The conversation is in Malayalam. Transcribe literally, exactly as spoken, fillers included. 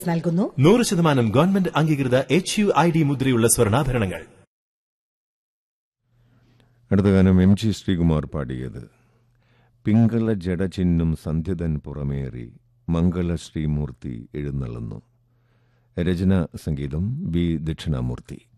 നൽകുന്നു നൂറ് ശതമാനം ഗവൺമെന്റ് അംഗീകൃത എച്ച് യു ഐ ഡി മുദ്രയുള്ള സ്വർണ്ണാഭരണങ്ങൾ. അടുത്ത ഗാനം എം ജി ശ്രീകുമാർ പാടിയത്. പിങ്കള ജഡചിഹ്നം സന്ധ്യതൻ പുറമേറി മംഗള ശ്രീമൂർത്തി എഴുന്നള്ളുന്നു. രചന സംഗീതം വി ദക്ഷിണാമൂർത്തി.